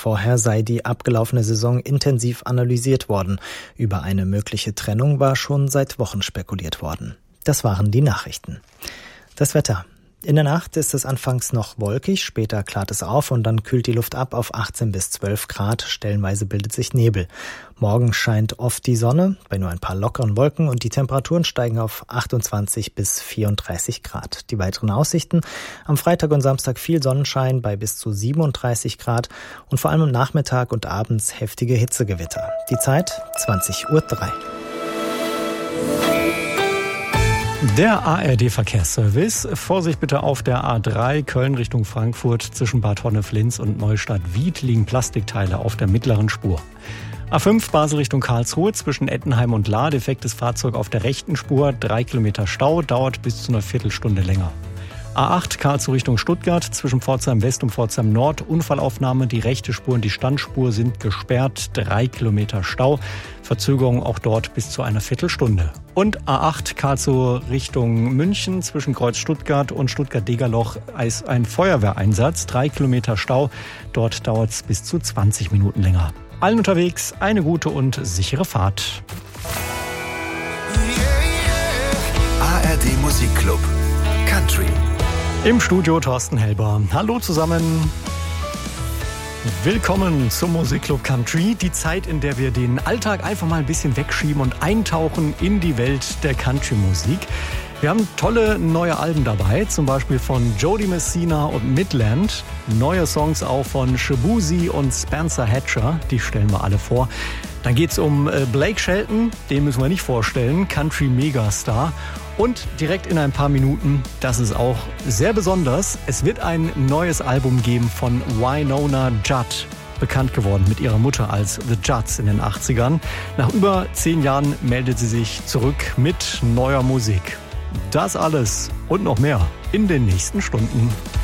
Vorher sei die abgelaufene Saison intensiv analysiert worden. Über eine mögliche Trennung war schon seit Wochen spekuliert worden. Das waren die Nachrichten. Das Wetter. In der Nacht ist es anfangs noch wolkig, später klart es auf und dann kühlt die Luft ab auf 18 bis 12 Grad. Stellenweise bildet sich Nebel. Morgen scheint oft die Sonne, bei nur ein paar lockeren Wolken, und die Temperaturen steigen auf 28 bis 34 Grad. Die weiteren Aussichten: am Freitag und Samstag viel Sonnenschein bei bis zu 37 Grad und vor allem am Nachmittag und abends heftige Hitzegewitter. Die Zeit 20:03 Uhr. Der ARD-Verkehrsservice. Vorsicht bitte auf der A3 Köln Richtung Frankfurt. Zwischen Bad Honnef-Linz und Neustadt-Wied liegen Plastikteile auf der mittleren Spur. A5 Basel Richtung Karlsruhe zwischen Ettenheim und Lahr. Defektes Fahrzeug auf der rechten Spur. 3 Kilometer Stau, dauert bis zu einer Viertelstunde länger. A8 Karlsruhe Richtung Stuttgart zwischen Pforzheim West und Pforzheim Nord. Unfallaufnahme, die rechte Spur und die Standspur sind gesperrt. 3 Kilometer Stau. Verzögerung auch dort bis zu einer Viertelstunde. Und A8 Karlsruhe Richtung München zwischen Kreuz Stuttgart und Stuttgart-Degerloch ist ein Feuerwehreinsatz. 3 Kilometer Stau. Dort dauert es bis zu 20 Minuten länger. Allen unterwegs eine gute und sichere Fahrt. ARD Musikclub Country. Im Studio Thorsten Helber. Hallo zusammen. Willkommen zum Musikclub Country. Die Zeit, in der wir den Alltag einfach mal ein bisschen wegschieben und eintauchen in die Welt der Country-Musik. Wir haben tolle neue Alben dabei, zum Beispiel von Jody Messina und Midland. Neue Songs auch von Shaboozey und Spencer Hatcher, die stellen wir alle vor. Dann geht's um Blake Shelton, den müssen wir nicht vorstellen, Country-Megastar. Und direkt in ein paar Minuten, das ist auch sehr besonders, es wird ein neues Album geben von Wynonna Judd, bekannt geworden mit ihrer Mutter als The Judds in den 80ern. Nach über 10 Jahren meldet sie sich zurück mit neuer Musik. Das alles und noch mehr in den nächsten Stunden.